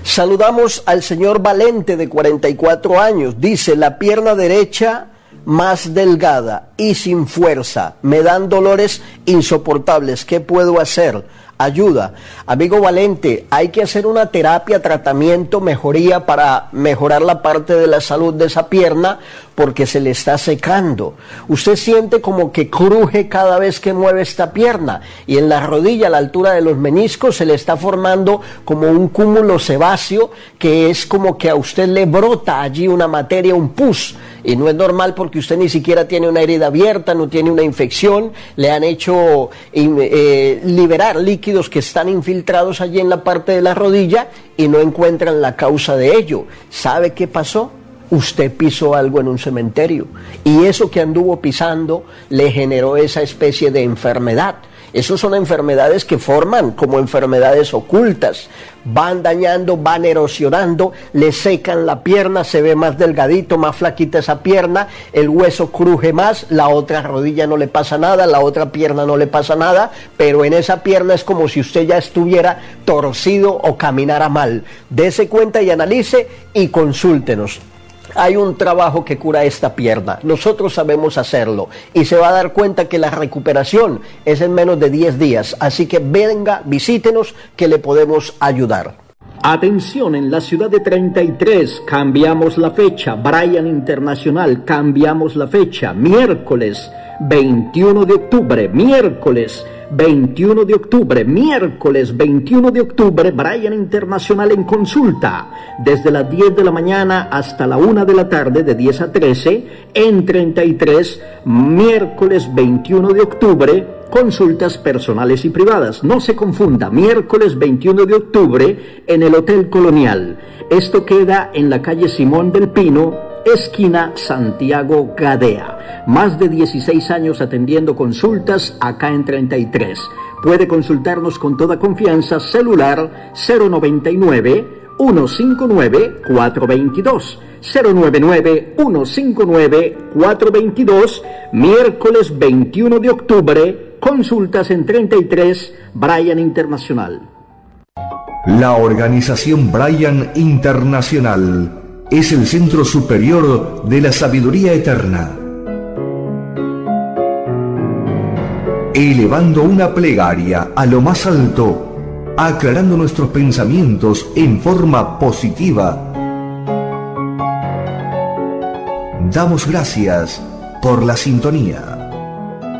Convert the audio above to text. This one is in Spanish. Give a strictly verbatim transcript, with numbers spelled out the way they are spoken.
Saludamos al señor Valente de cuarenta y cuatro años. Dice, la pierna derecha más delgada y sin fuerza. Me dan dolores insoportables. ¿Qué puedo hacer? Ayuda. Amigo Valente, hay que hacer una terapia, tratamiento, mejoría para mejorar la parte de la salud de esa pierna porque se le está secando. Usted siente como que cruje cada vez que mueve esta pierna y en la rodilla, a la altura de los meniscos, se le está formando como un cúmulo sebáceo que es como que a usted le brota allí una materia, un pus. Y no es normal porque usted ni siquiera tiene una herida abierta, no tiene una infección, le han hecho eh, liberar líquidos que están infiltrados allí en la parte de la rodilla y no encuentran la causa de ello. ¿Sabe qué pasó? Usted pisó algo en un cementerio y eso que anduvo pisando le generó esa especie de enfermedad. Esas son enfermedades que forman como enfermedades ocultas, van dañando, van erosionando, le secan la pierna, se ve más delgadito, más flaquita esa pierna, el hueso cruje más, la otra rodilla no le pasa nada, la otra pierna no le pasa nada, pero en esa pierna es como si usted ya estuviera torcido o caminara mal. Dese cuenta y analice y consúltenos. Hay un trabajo que cura esta pierna, nosotros sabemos hacerlo y se va a dar cuenta que la recuperación es en menos de diez días, así que venga, visítenos que le podemos ayudar. Atención, en la ciudad de treinta y tres, cambiamos la fecha, Bryan Internacional, cambiamos la fecha, miércoles veintiuno de octubre, miércoles veintiuno de octubre, miércoles veintiuno de octubre, Bryan Internacional en consulta, desde las diez de la mañana hasta la una de la tarde, de diez a trece, en treinta y tres, miércoles veintiuno de octubre, consultas personales y privadas. No se confunda, miércoles veintiuno de octubre en el Hotel Colonial. Esto queda en la calle Simón del Pino, esquina Santiago Gadea. Más de dieciséis años atendiendo consultas acá en treinta y tres. Puede consultarnos con toda confianza, celular cero noventa y nueve, ciento cincuenta y nueve, cuatrocientos veintidós, cero noventa y nueve, ciento cincuenta y nueve, cuatrocientos veintidós, miércoles veintiuno de octubre, consultas en treinta y tres, Bryan Internacional. La organización Bryan Internacional es el centro superior de la sabiduría eterna, elevando una plegaria a lo más alto, aclarando nuestros pensamientos en forma positiva. Damos gracias por la sintonía.